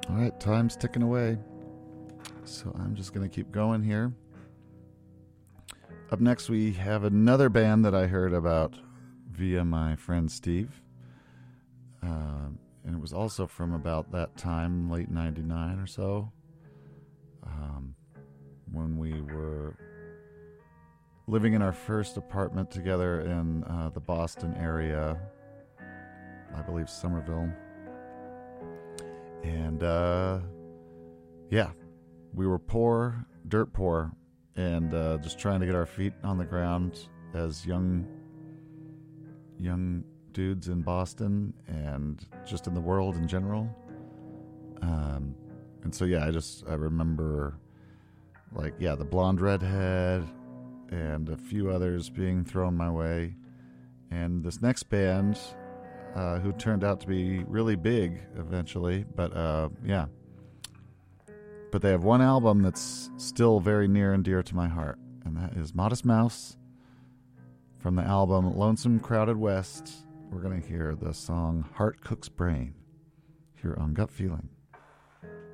All right, time's ticking away. So I'm just going to keep going here. Up next, we have another band that I heard about via my friend Steve. And it was also from about that time, late 99 or so, when we were living in our first apartment together in the Boston area, I believe Somerville. And yeah, we were poor, dirt poor, and just trying to get our feet on the ground as young dudes in Boston and just in the world in general. And so yeah, I remember the Blonde Redhead and a few others being thrown my way, and this next band who turned out to be really big eventually, but they have one album that's still very near and dear to my heart, and that is Modest Mouse from the album Lonesome Crowded West. We're going to hear the song Heart Cook's Brain here on Gut Feeling.